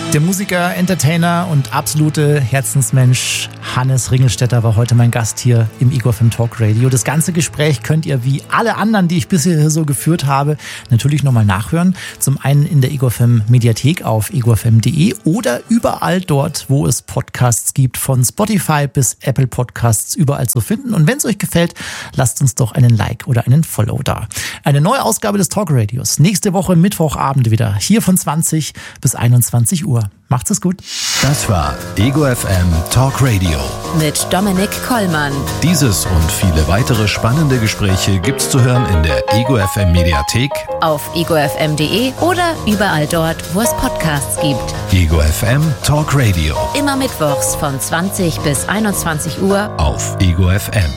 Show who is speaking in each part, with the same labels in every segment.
Speaker 1: Der Musiker, Entertainer und absolute Herzensmensch Hannes Ringelstetter war heute mein Gast hier im Ego FM Talk Radio. Das ganze Gespräch könnt ihr wie alle anderen, die ich bisher so geführt habe, natürlich nochmal nachhören. Zum einen in der Ego FM Mediathek auf egofm.de oder überall dort, wo es Podcasts gibt, von Spotify bis Apple Podcasts, überall zu finden. Und wenn es euch gefällt, lasst uns doch einen Like oder einen Follow da. Eine neue Ausgabe des Talk Radios. Nächste Woche Mittwochabend wieder. Hier von 20 bis 21 Uhr. Macht's es gut.
Speaker 2: Das war Ego FM Talk Radio.
Speaker 3: Mit Dominik Kollmann.
Speaker 2: Dieses und viele weitere spannende Gespräche gibt's zu hören in der Ego FM Mediathek,
Speaker 3: auf egofm.de oder überall dort, wo es Podcasts gibt.
Speaker 2: Ego FM Talk Radio.
Speaker 3: Immer mittwochs von 20 bis 21 Uhr
Speaker 2: auf Ego FM.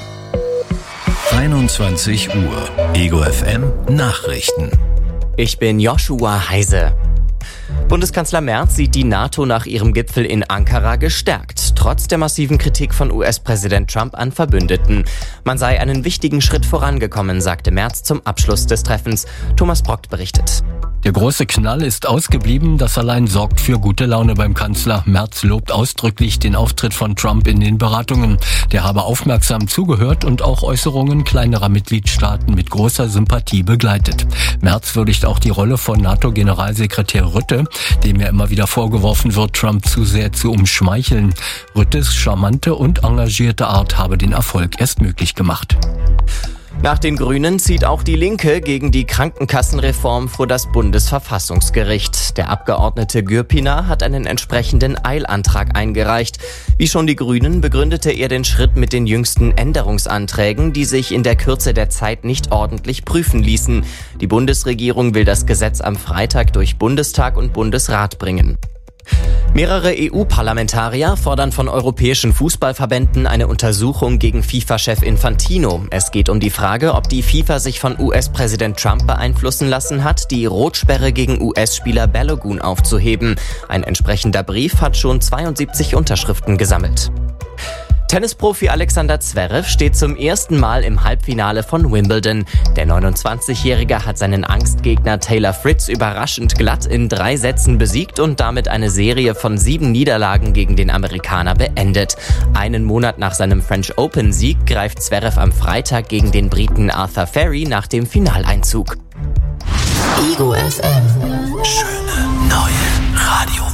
Speaker 2: 21 Uhr. Ego FM Nachrichten.
Speaker 4: Ich bin Joshua Heise. Bundeskanzler Merz sieht die NATO nach ihrem Gipfel in Ankara gestärkt, trotz der massiven Kritik von US-Präsident Trump an Verbündeten. Man sei einen wichtigen Schritt vorangekommen, sagte Merz zum Abschluss des Treffens. Thomas Brockt berichtet.
Speaker 5: Der große Knall ist ausgeblieben, das allein sorgt für gute Laune beim Kanzler. Merz lobt ausdrücklich den Auftritt von Trump in den Beratungen. Der habe aufmerksam zugehört und auch Äußerungen kleinerer Mitgliedstaaten mit großer Sympathie begleitet. Merz würdigt auch die Rolle von NATO-Generalsekretär Rutte, dem ja immer wieder vorgeworfen wird, Trump zu sehr zu umschmeicheln. Ruttes charmante und engagierte Art habe den Erfolg erst möglich gemacht.
Speaker 4: Nach den Grünen zieht auch die Linke gegen die Krankenkassenreform vor das Bundesverfassungsgericht. Der Abgeordnete Gürpiner hat einen entsprechenden Eilantrag eingereicht. Wie schon die Grünen begründete er den Schritt mit den jüngsten Änderungsanträgen, die sich in der Kürze der Zeit nicht ordentlich prüfen ließen. Die Bundesregierung will das Gesetz am Freitag durch Bundestag und Bundesrat bringen. Mehrere EU-Parlamentarier fordern von europäischen Fußballverbänden eine Untersuchung gegen FIFA-Chef Infantino. Es geht um die Frage, ob die FIFA sich von US-Präsident Trump beeinflussen lassen hat, die Rotsperre gegen US-Spieler Balogun aufzuheben. Ein entsprechender Brief hat schon 72 Unterschriften gesammelt. Tennisprofi Alexander Zverev steht zum ersten Mal im Halbfinale von Wimbledon. Der 29-Jährige hat seinen Angstgegner Taylor Fritz überraschend glatt in 3 Sätzen besiegt und damit eine Serie von 7 Niederlagen gegen den Amerikaner beendet. Einen Monat nach seinem French Open-Sieg greift Zverev am Freitag gegen den Briten Arthur Ferry nach dem Finaleinzug.
Speaker 3: Ego FM.
Speaker 2: Schöne neue Radio.